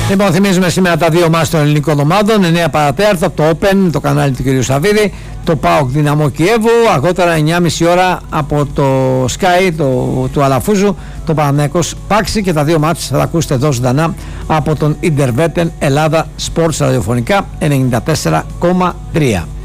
Λοιπόν, θυμίζουμε σήμερα τα δύο μάτς των ελληνικών ομάδων. 9 παρατέταρτο από το Open, το κανάλι του κ. Σαββίδη. Το ΠΑΟΚ Δυναμό Κιέβου. Αργότερα 9.30 ώρα από το Sky του Αλαφούζου. Το Παναθηναϊκός Πάξη. Και τα δύο μάτς θα τα ακούσετε εδώ ζωντανά από τον Ιντερβέτεν Ελλάδα Sports ραδιοφωνικά 94,3.